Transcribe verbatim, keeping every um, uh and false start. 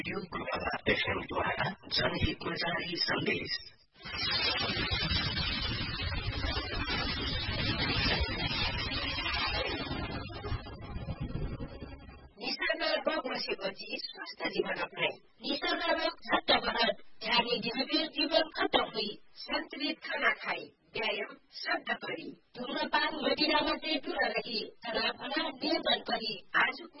Radio प्रभावा एफएमद्वारा जनहितमा जारी सन्देश। निसर्ग रोग बसेपछि स्वस्थ जीवन अपनाई निसर्ग रोग झट्ट भरत जाने डिजिटल जीवन खत्म हुई सन्तुलित खाना खाई व्यायाम शब्द करी धूम्रपान मदिरा मात्रै दूर रही तनाव नियन्त्रण गरी आजको